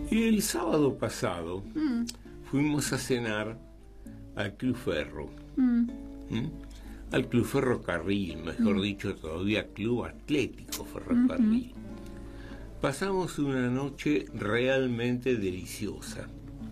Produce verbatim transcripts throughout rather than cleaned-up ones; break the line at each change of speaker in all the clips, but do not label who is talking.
El sábado pasado
Mm.
fuimos a cenar al Club Ferro.
Mm.
¿Mm? Al Club Ferrocarril, mejor
Mm.
dicho todavía Club Atlético Ferrocarril.
Mm-hmm.
Pasamos una noche realmente deliciosa.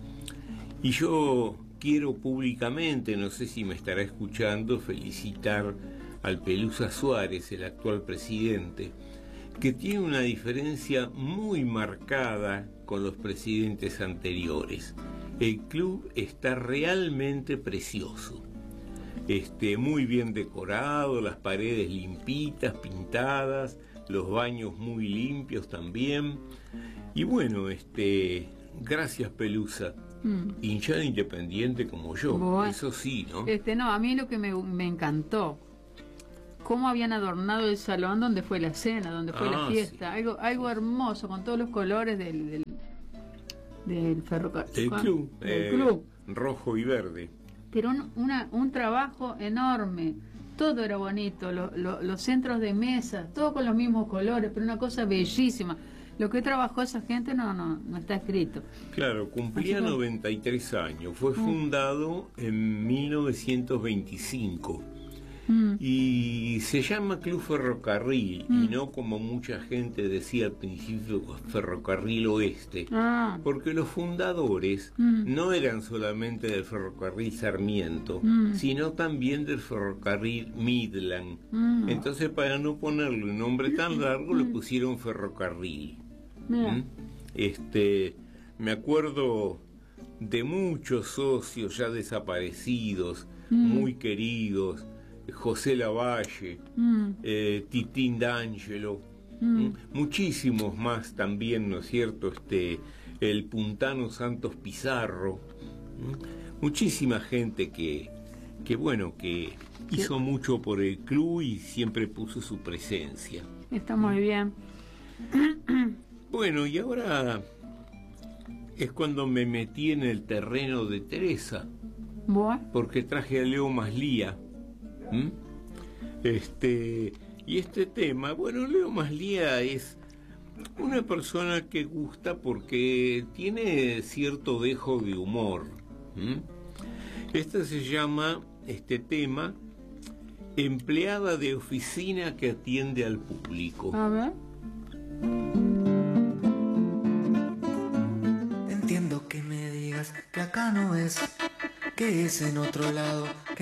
Y yo quiero públicamente, no sé si me estará escuchando, felicitar al Pelusa Suárez, el actual presidente, que tiene una diferencia muy marcada con los presidentes anteriores. El club está realmente precioso. Este, muy bien decorado, las paredes limpitas, pintadas, los baños muy limpios también. Y bueno, este, gracias Pelusa.
Mm.
Hincha de Independiente como yo,
Bueno,
eso sí, ¿no?
Este, no, a mí lo que me, me encantó, cómo habían adornado el salón donde fue la cena, donde fue
Ah,
la fiesta,
sí.
algo, algo hermoso, con todos los colores del, del, del ferrocarril.
El club,
Del
eh,
club.
rojo y verde.
Pero un, una, un trabajo enorme, todo era bonito, lo, lo, los centros de mesa, todo con los mismos colores, pero una cosa bellísima. Lo que trabajó esa gente no no no está escrito.
Claro, cumplía
Así que-
noventa y tres años, fue fundado en mil novecientos veinticinco
Mm.
y se llama Club Ferrocarril y
Mm.
no como mucha gente decía al principio Ferrocarril Oeste,
Ah,
porque los fundadores
Mm.
no eran solamente del Ferrocarril Sarmiento,
Mm.
sino también del Ferrocarril Midland.
Mm.
Entonces, para no ponerle un nombre tan largo, le pusieron Ferrocarril.
mira.
¿Mm? Este, me acuerdo de muchos socios ya desaparecidos,
Mm.
muy queridos, José Lavalle,
Mm.
eh, Titín D'Angelo,
Mm.
¿Mm? muchísimos más también, ¿no es cierto? Este, el puntano Santos Pizarro, ¿Mm? muchísima gente que, que bueno, que hizo mucho por el club y siempre puso su presencia.
Está muy bien.
Bueno, y ahora es cuando me metí en el terreno de Teresa,
Bueno,
porque traje a Leo Maslía. ¿Mm? Este, y este tema, bueno, Leo Maslía es una persona que gusta porque tiene cierto dejo de humor. ¿Mm? Este se llama, este tema, empleada de oficina que atiende al público.
a ver.
Entiendo que me digas que acá no es, que es en otro lado.